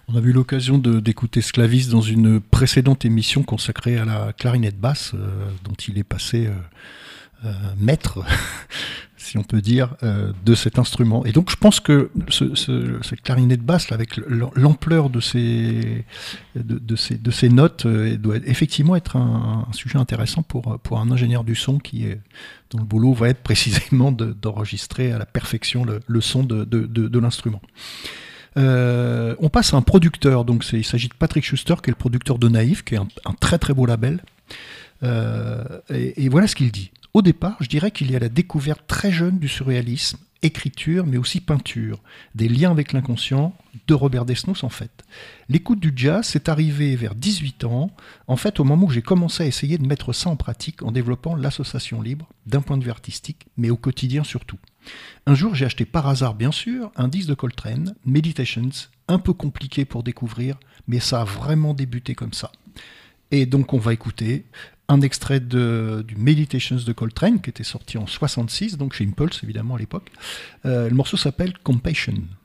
On a eu l'occasion d'écouter Sclavis dans une précédente émission consacrée à la clarinette basse, dont il est passé maître, si on peut dire, de cet instrument. Et donc je pense que cette clarinette basse, là, avec l'ampleur de ces notes, doit effectivement être un sujet intéressant pour un ingénieur du son dont le boulot va être précisément d'enregistrer à la perfection le son de l'instrument. On passe à un producteur, donc il s'agit de Patrick Schuster, qui est le producteur de Naïf, qui est un très très beau label. Et voilà ce qu'il dit. Au départ, je dirais qu'il y a la découverte très jeune du surréalisme, écriture, mais aussi peinture, des liens avec l'inconscient de Robert Desnos en fait. L'écoute du jazz, c'est arrivé vers 18 ans, en fait au moment où j'ai commencé à essayer de mettre ça en pratique en développant l'association libre, d'un point de vue artistique, mais au quotidien surtout. Un jour, j'ai acheté par hasard, bien sûr, un disque de Coltrane, Meditations, un peu compliqué pour découvrir, mais ça a vraiment débuté comme ça. Et donc, on va écouter un extrait du Meditations de Coltrane, qui était sorti en 66, donc chez Impulse, évidemment, à l'époque. Le morceau s'appelle Compassion.